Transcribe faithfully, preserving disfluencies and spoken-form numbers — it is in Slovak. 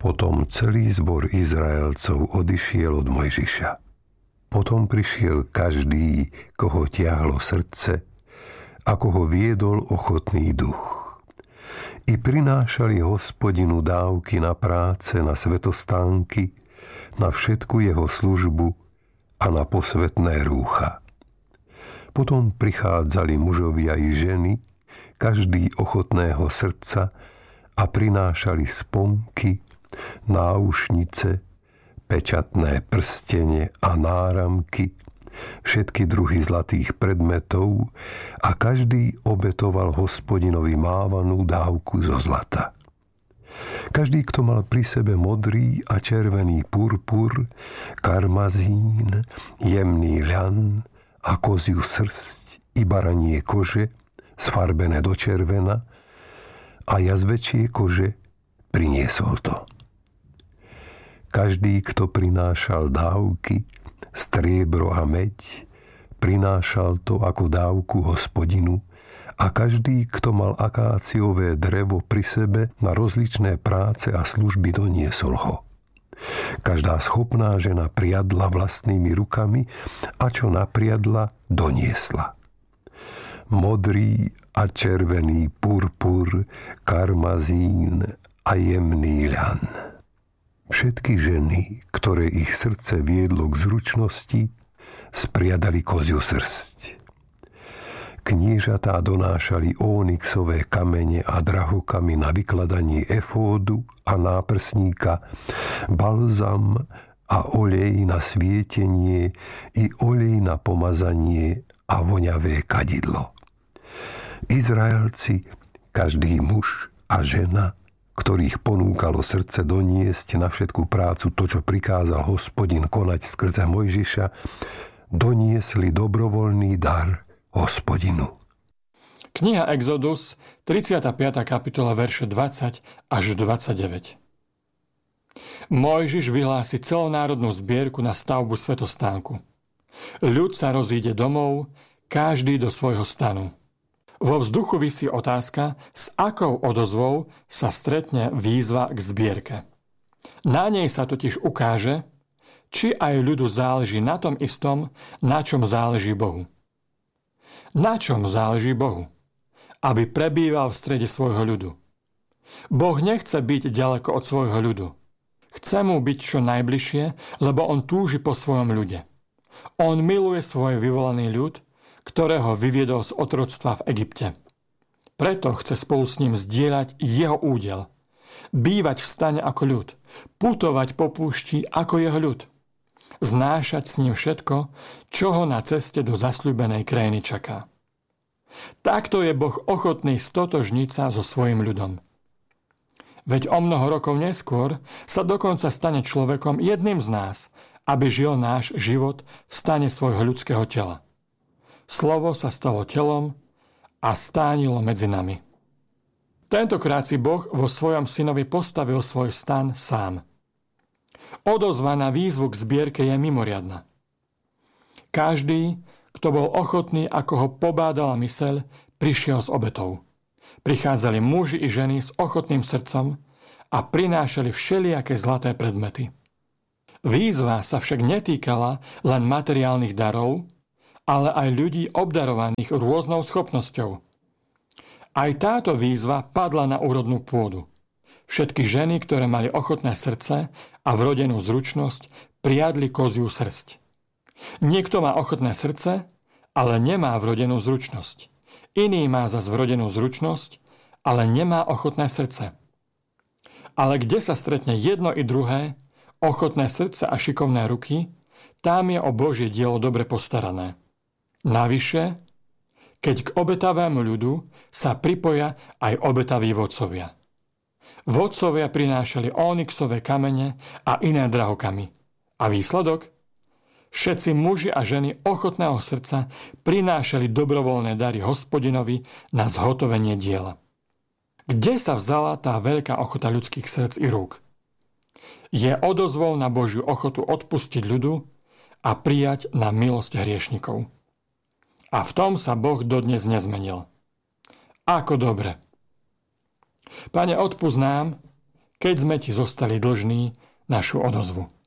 Potom celý zbor Izraelcov odišiel od Mojžiša. Potom prišiel každý, koho tiahlo srdce, ako ho viedol ochotný duch. I prinášali Hospodinu dávky na práce, na svetostánky, na všetku jeho službu a na posvätné rúcha. Potom prichádzali mužovia i ženy, každý ochotného srdca, a prinášali sponky, náušnice, pečatné prstene a náramky, všetky druhy zlatých predmetov a každý obetoval Hospodinovi mávanú dávku zo zlata. Každý, kto mal pri sebe modrý a červený purpur, karmazín, jemný ľan a koziu srsť i baranie kože, sfarbené do červena, a jazvečie kože, priniesol to. Každý, kto prinášal dávky, striebro a meď, prinášal to ako dávku Hospodinu, a každý, kto mal akáciové drevo pri sebe na rozličné práce a služby, doniesol ho. Každá schopná žena priadla vlastnými rukami a čo napriadla, doniesla. Modrý a červený purpur, karmazín a jemný ľan. Všetky ženy, ktoré ich srdce viedlo k zručnosti, spriadali koziu srsť. Kniežatá donášali ónixové kamene a drahokamy na vykladanie efódu a náprsníka, balzam a olej na svietenie i olej na pomazanie a voňavé kadidlo. Izraelci, každý muž a žena, ktorých ponúkalo srdce doniesť na všetku prácu to, čo prikázal Hospodin konať skrze Mojžiša, doniesli dobrovoľný dar Hospodinu. Kniha Exodus, tridsiata piata kapitola, verše dvadsať až dvadsaťdeväť. Mojžiš vyhlási celonárodnú zbierku na stavbu svetostánku. Ľud sa rozíde domov, každý do svojho stanu. Vo vzduchu visí otázka, s akou odozvou sa stretne výzva k zbierke. Na nej sa totiž ukáže, či aj ľudu záleží na tom istom, na čom záleží Bohu. Na čom záleží Bohu? Aby prebýval v strede svojho ľudu. Boh nechce byť ďaleko od svojho ľudu. Chce mu byť čo najbližšie, lebo on túži po svojom ľude. On miluje svoj vyvolaný ľud, ktorého vyviedol z otroctva v Egypte. Preto chce spolu s ním zdieľať jeho údel. Bývať v stane ako ľud. Putovať po púšti ako jeho ľud. Znášať s ním všetko, čo ho na ceste do zasľúbenej krajiny čaká. Takto je Boh ochotný stotožniť sa so svojím ľudom. Veď o mnoho rokov neskôr sa dokonca stane človekom jedným z nás, aby žil náš život v stane svojho ľudského tela. Slovo sa stalo telom a stánilo medzi nami. Tentokrát si Boh vo svojom synovi postavil svoj stan sám. Odozva na výzvu k zbierke je mimoriadna. Každý, kto bol ochotný, ako ho pobádala myseľ, prišiel s obetou. Prichádzali muži i ženy s ochotným srdcom a prinášali všelijaké zlaté predmety. Výzva sa však netýkala len materiálnych darov, ale aj ľudí obdarovaných rôznou schopnosťou. Aj táto výzva padla na úrodnú pôdu. Všetky ženy, ktoré mali ochotné srdce a vrodenú zručnosť, priadli koziu srsť. Niekto má ochotné srdce, ale nemá vrodenú zručnosť. Iný má zas vrodenú zručnosť, ale nemá ochotné srdce. Ale kde sa stretne jedno i druhé, ochotné srdce a šikovné ruky, tam je o Božie dielo dobre postarané. Navyše, keď k obetavému ľudu sa pripoja aj obetaví vodcovia. Vodcovia prinášali ónixové kamene a iné drahokamy. A výsledok? Všetci muži a ženy ochotného srdca prinášali dobrovoľné dary Hospodinovi na zhotovenie diela. Kde sa vzala tá veľká ochota ľudských srdc i rúk? Je odozvou na Božiu ochotu odpustiť ľudu a prijať na milosť hriešnikov. A v tom sa Boh dodnes nezmenil. Ako dobre. Pane, odpusť nám, keď sme ti zostali dlžní našu odozvu.